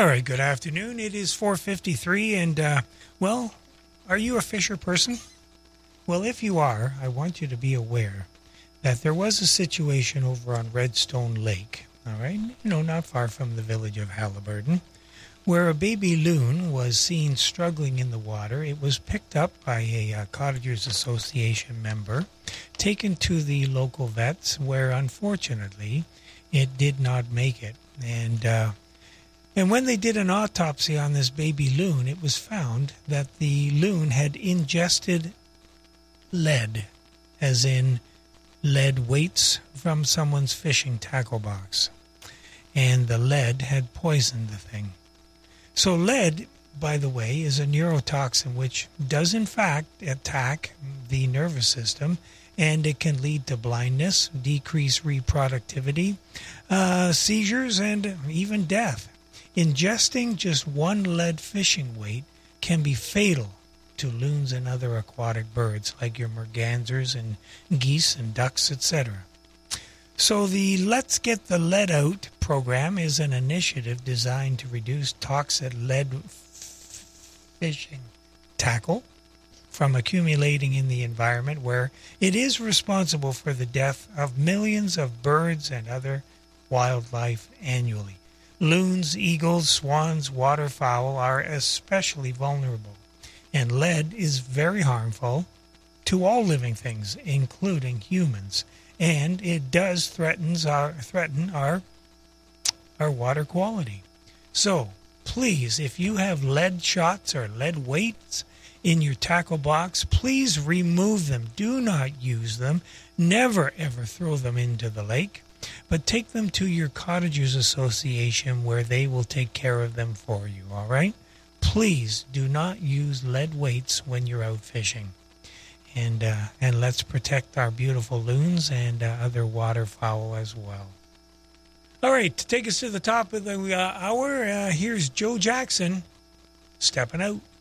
right, good afternoon. It is 4:53 and, well, are you a fisher person? Well, if you are, I want you to be aware that there was a situation over on Redstone Lake, all right, not far from the village of Halliburton, where a baby loon was seen struggling in the water. It was picked up by a Cottagers Association member, taken to the local vets, where unfortunately it did not make it. And when they did an autopsy on this baby loon, it was found that the loon had ingested lead, as in lead weights from someone's fishing tackle box. And the lead had poisoned the thing. So lead, by the way, is a neurotoxin which does in fact attack the nervous system, and it can lead to blindness, decreased reproductivity, seizures, and even death. Ingesting just one lead fishing weight can be fatal to loons and other aquatic birds like your mergansers and geese and ducks, etc. So the Let's Get the Lead Out program is an initiative designed to reduce toxic lead fishing tackle from accumulating in the environment, where it is responsible for the death of millions of birds and other wildlife annually. Loons, eagles, swans, waterfowl are especially vulnerable, and lead is very harmful to all living things, including humans, and it does threaten our water quality. So, please, if you have lead shots or lead weights in your tackle box, please remove them. Do not use them. Never, ever throw them into the lake. But take them to your Cottagers Association, where they will take care of them for you, all right? Please do not use lead weights when you're out fishing. And let's protect our beautiful loons and other waterfowl as well. All right, to take us to the top of the hour, here's Joe Jackson stepping out.